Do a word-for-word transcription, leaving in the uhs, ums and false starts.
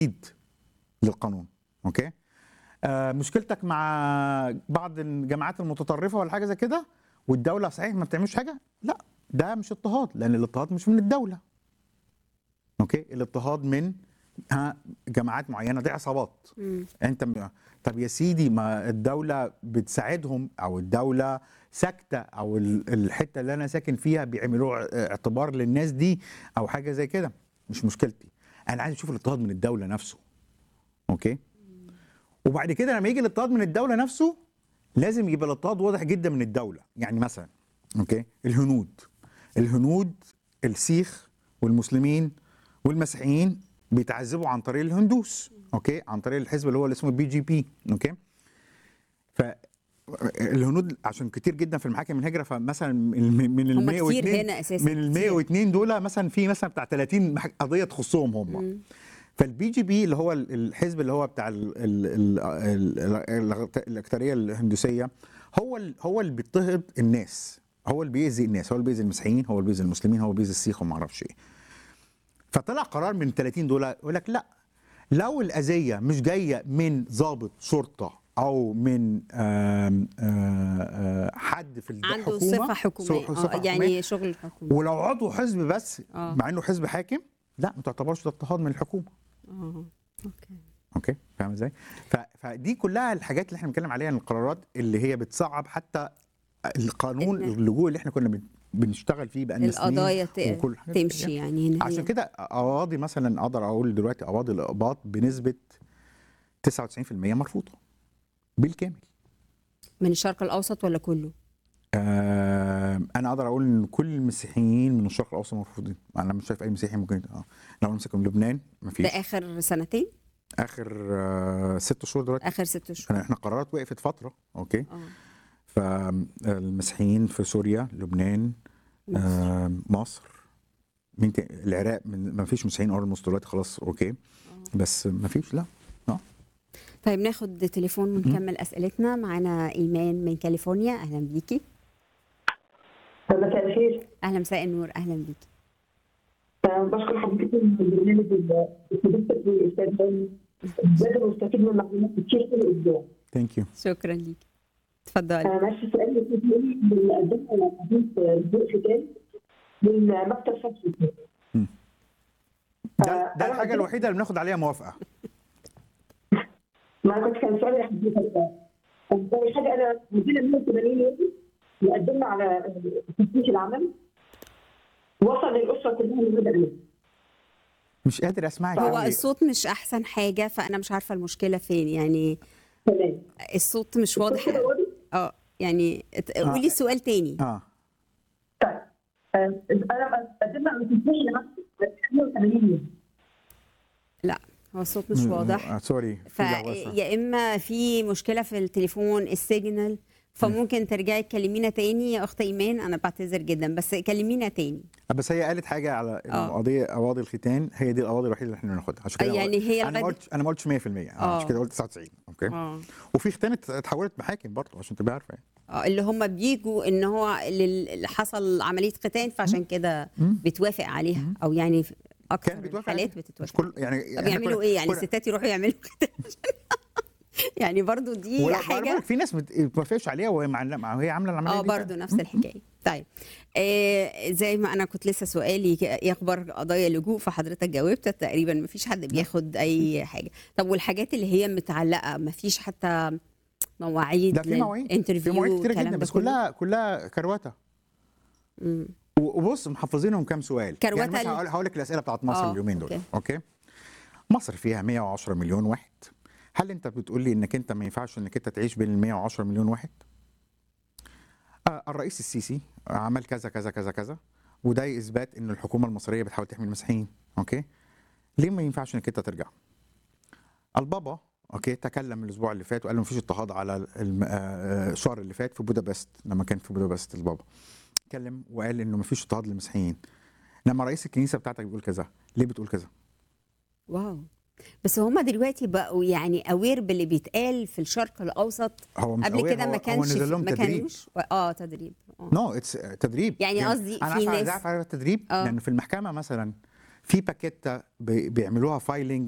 للقانون. اوكي، آه مشكلتك مع بعض الجماعات المتطرفه ولا حاجه زي كده والدوله صحيح ما بتعملش حاجه، لا ده مش اضطهاد، لان الاضطهاد مش من الدوله. اوكي، الاضطهاد من ها جماعات معينه، دي عصابات. مم. انت م... طب يا سيدي، ما الدوله بتساعدهم او الدوله ساكته او ال- الحته اللي انا ساكن فيها بيعملوا اعتبار للناس دي او حاجه زي كده، مش مشكلتي. انا عايز اشوف الاضطهاد من الدوله نفسه. اوكي، وبعد كده لما يجي الاضطهاد من الدوله نفسه لازم يبقى الاضطهاد واضح جدا من الدوله. يعني مثلا اوكي الهنود الهنود السيخ والمسلمين والمسيحيين بيتعذبوا عن طريق الهندوس. اوكي، عن طريق الحزب اللي هو اللي اسمه بي جي بي. اوكي، فالهنود عشان كتير جدا في المحاكم الهجره، فمثلا من من ال هم مية كتير واتنين هنا اساسا، من ال مية واتنين دول مثلا في مثلا بتاع تلاتين مح- قضيه تخصهم هم. مم. فالبي جي بي اللي هو ال- الحزب اللي هو بتاع ال ال ال ال ال الاكتريه الهندوسيه، هو ال هو اللي بيضطهد الناس، هو اللي بيأذي الناس، هو اللي بيأذي المسيحيين، هو اللي بيأذي المسلمين، هو اللي بيأذي السيخ وما اعرفش ايه. فطلع قرار من تلاتين دول يقول لك لا، لو الاذيه مش جايه من ضابط شرطه او من آم آم آم حد في عنده الحكومه صفة حكومية، صفه اه حكوميه، يعني شغل حكومي. ولو عضو حزب بس اه مع انه حزب حاكم، لا ما تعتبرش ده اضطهاد من الحكومه. اه اوكي. اوكي، فاهم ازاي؟ ف- فدي كلها الحاجات اللي احنا بنتكلم عليها، القرارات اللي هي بتصعب حتى القانون ان اللجوء اللي احنا كنا بن- بنشتغل فيه بقالنا سنين القضايا ت- وكل حاجه. تمشي يعني هنا عشان هي. كده قواضي مثلا اقدر اقول دلوقتي قواضي الاقباط بنسبه تسعة وتسعين في المية مرفوضه بالكامل. من الشرق الأوسط ولا كله؟ آه انا اقدر اقول ان كل المسيحيين من الشرق الاوسط مرفوضين. انا مش شايف اي مسيحي ممكن اه لو نمسك من لبنان ده مفيش. آخر سنتين؟ اخر آه ست شهور دلوقتي. آخر ست شهور. احنا قرارات وقفت فتره. اوكي، اه فالمسيحيين في سوريا، لبنان، مصر. آه مصر، مين تاني؟ العراق، من ما فيش مسيحيين اولموست دلوقتي خلاص. اوكي، اه بس ما فيش لا اه طيب ناخد تليفون ونكمل أسئلتنا. معانا إيمان من كاليفورنيا، أهلا بيكي. مساء الخير. أهلا، مساء النور، أهلا بيكي. آه، بشكر حضرتك من البرنامج الاستاذ الاستاذ هاني، بجد مستفيد من معلومات كتير في الابداع. ثانك يو. شكرا ليكي، اتفضلي. انا معلش سؤال يا استاذ هاني، بنقدمها على قضيه ضوء ختان من مكتب فتحي. ده ده الحاجه الوحيده اللي بناخد عليها موافقه. ما كنت كان سؤالي لحضرتك ده. اول حاجه انا مدينه مية وتمانين يوم مقدمه على تفتيش العمل، وصل للاسره كلها لمدى اليوم. مش قادر اسمعك هو قوي. الصوت مش أحسن حاجة، فأنا مش عارفة المشكلة فين يعني. تمام. الصوت مش واضح. كده واضح؟ اه يعني ات- آه. قولي سؤال تاني. اه طيب آه، انا مقدمه على تفتيش العمل مية وتمانين يوم. لا هو الصوت مش واضح، آه سوري، في لغوصة. فيا اما في مشكله في التليفون السيجنال، فممكن ترجعي تكلمينا تاني يا اخت ايمان. انا بعتذر جدا بس كلمينا تاني. بس هي قالت حاجه على آه. القضيه قواضي الختان، هي دي القواضي الوحيده اللي احنا بناخدها. عشان كده يعني هي انا ما لغاية- قلتش انا ما قلتش مية في المية. اه آه. عشان كده قلت تسعة وتسعين. اوكي، اه وفي ختان ات- اتحولت محاكم برضه عشان تبقى عارفه يعني. اه اللي هم بيجوا ان هو لل- اللي حصل عمليه ختان، فعشان كده بتوافق عليها، او يعني في اكثر كان بتوافق الحالات عليها. مش بتتوافق. كل يعني طب إحنا يعملوا كنا- ايه يعني؟ كنا- الستات يروحوا يعملوا ختان يعني برضو دي ولا حاجه. في ناس ما بتوافقش عليها وهي مع وهي عامله العمليه اه دي برضه فعلا. نفس الحكايه. طيب آه زي ما انا كنت لسه سؤالي ك- ايه اخبار قضايا اللجوء، فحضرتك جاوبت تقريبا ما فيش حد بياخد اي حاجه. طب والحاجات اللي هي متعلقه ما فيش حتى مواعيد لا في مواعيد، في للانترفيو مواعيد كتيره والكلام جدا، ده بس كله؟ كلها كلها كروته. مم. وبص محفظينهم كام سؤال. كروتة يعني مثلا ال- هقول هقول لك الاسئله بتاعت مصر آه، اليومين دول. أوكي. اوكي، مصر فيها مية وعشرة مليون واحد. هل انت بتقول لي انك انت ما ينفعش انك انت تعيش بين ال مية وعشرة مليون واحد؟ آه الرئيس السيسي عمل كذا كذا كذا كذا، وده اثبات ان الحكومه المصريه بتحاول تحمي المسيحيين. اوكي، ليه ما ينفعش انك انت ترجع؟ البابا اوكي تكلم الاسبوع اللي فات وقال ما فيش اضطهاد على الم- آه، الشهر اللي فات في بودابست. لما كان في بودابست البابا اتكلم وقال انه ما فيش اضطهاد للمسيحيين. لما رئيس الكنيسه بتاعتك بيقول كذا، ليه بتقول كذا؟ واو. بس هما دلوقتي بقوا يعني اوير باللي بيتقال في الشرق الاوسط. هو مش قبل aware، كده هو- ما هو كانش نزل لهم ما تدريب. كانوش اه تدريب اه نو اتس تدريب. يعني قصدي انا في عارف ناس- عارف على التدريب آه. لان في المحكمه مثلا في باكيته بي- بيعملوها فايلنج